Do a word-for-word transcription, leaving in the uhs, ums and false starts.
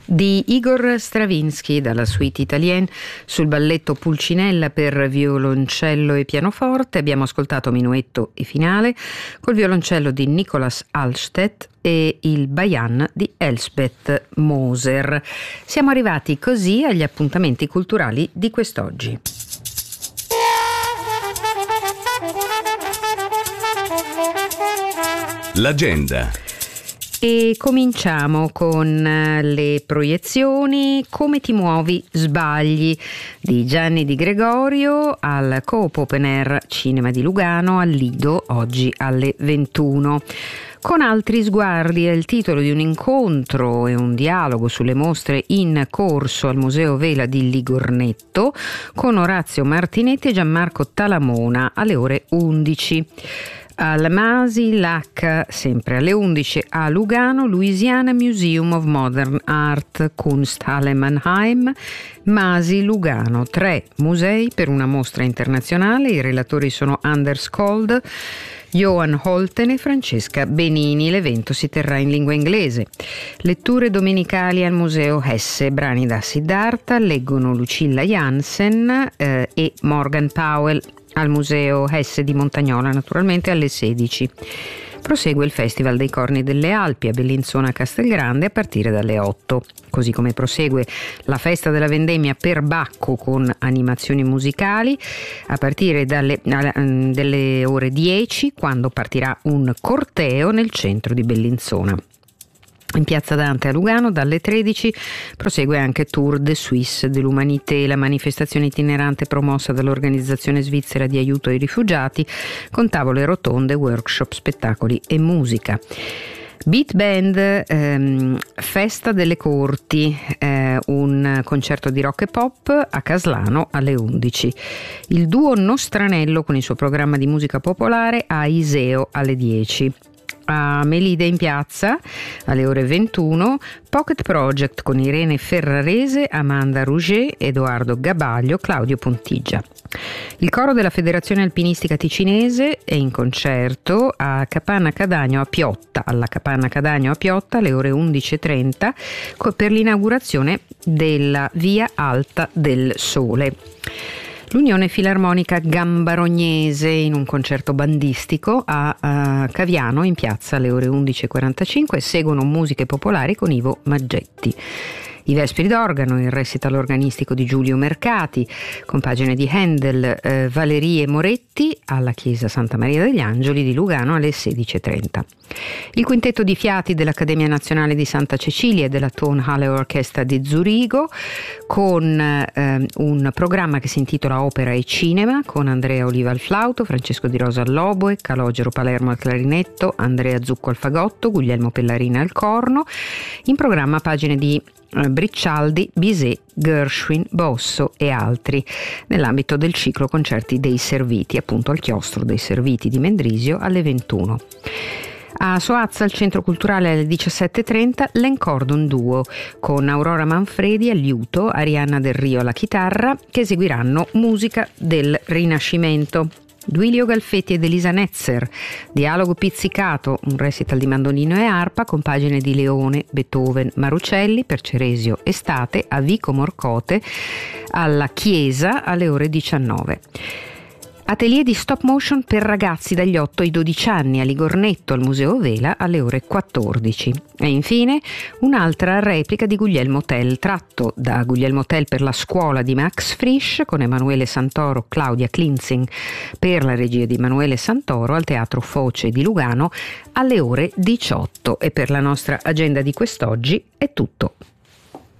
di Igor Stravinsky dalla suite italienne sul balletto Pulcinella per violoncello e pianoforte. Abbiamo ascoltato Minuetto e finale col violoncello di Nicolas Alstedt e il Bayan di Elspeth Moser. Siamo arrivati così agli appuntamenti culturali di quest'oggi. L'agenda. E cominciamo con le proiezioni. Come ti muovi sbagli di Gianni Di Gregorio al Coop Open Air Cinema di Lugano al Lido oggi alle ventuno. Con altri sguardi è il titolo di un incontro e un dialogo sulle mostre in corso al Museo Vela di Ligornetto con Orazio Martinetti e Gianmarco Talamona alle ore undici. Al Masi Lac, sempre alle undici a Lugano, Louisiana Museum of Modern Art, Kunsthalle Mannheim, Masi Lugano, tre musei per una mostra internazionale. I relatori sono Anders Kold, Johan Holten e Francesca Benini. L'evento si terrà in lingua inglese. Letture domenicali al Museo Hesse, brani da Siddhartha, leggono Lucilla Jansen eh, e Morgan Powell. Al Museo Hesse di Montagnola, naturalmente alle sedici. Prosegue il Festival dei Corni delle Alpi a Bellinzona Castelgrande a partire dalle otto. Così come prosegue la Festa della Vendemmia per Bacco con animazioni musicali a partire dalle, dalle ore dieci, quando partirà un corteo nel centro di Bellinzona. In Piazza Dante a Lugano dalle tredici prosegue anche Tour de Suisse de l'Humanité, la manifestazione itinerante promossa dall'Organizzazione Svizzera di Aiuto ai Rifugiati con tavole rotonde, workshop, spettacoli e musica. Beat Band, ehm, Festa delle Corti, eh, un concerto di rock e pop a Caslano alle undici. Il duo Nostranello con il suo programma di musica popolare a Iseo alle dieci. A Melide in Piazza alle ore ventuno, Pocket Project con Irene Ferrarese, Amanda Rouget, Edoardo Gabaglio, Claudio Pontigia. Il coro della Federazione Alpinistica Ticinese è in concerto a Capanna Cadagno a Piotta, alla Capanna Cadagno a Piotta alle ore undici e trenta per l'inaugurazione della Via Alta del Sole. L'Unione Filarmonica Gambarognese in un concerto bandistico a uh, Caviano in piazza alle ore undici e quarantacinque. Seguono musiche popolari con Ivo Maggetti. I Vespri d'organo, il recital organistico di Giulio Mercati, con pagine di Handel, eh, Valerie Moretti alla Chiesa Santa Maria degli Angeli di Lugano alle sedici e trenta. Il quintetto di fiati dell'Accademia Nazionale di Santa Cecilia e della Tonhalle Orchestra di Zurigo, con eh, un programma che si intitola Opera e Cinema, con Andrea Oliva al flauto, Francesco Di Rosa all'oboe, Calogero Palermo al clarinetto, Andrea Zucco al fagotto, Guglielmo Pellarina al corno. In programma pagine di Briccialdi, Bizet, Gershwin, Bosso e altri, nell'ambito del ciclo concerti dei Serviti, appunto al chiostro dei Serviti di Mendrisio alle ventuno. A Soazza, al Centro Culturale alle diciassette e trenta, l'Encordon Duo con Aurora Manfredi al liuto, Arianna Del Rio alla chitarra, che eseguiranno musica del Rinascimento. Duilio Galfetti ed Elisa Netzer, Dialogo pizzicato, un recital di mandolino e arpa con pagine di Leone, Beethoven, Marucelli per Ceresio Estate a Vico Morcote alla Chiesa alle ore diciannove. Atelier di stop motion per ragazzi dagli otto ai dodici anni a Ligornetto al Museo Vela alle ore quattordici. E infine un'altra replica di Guglielmo Tell, tratto da Guglielmo Tell per la scuola di Max Frisch con Emanuele Santoro, Claudia Klinzing per la regia di Emanuele Santoro al Teatro Foce di Lugano alle ore diciotto. E per la nostra agenda di quest'oggi è tutto.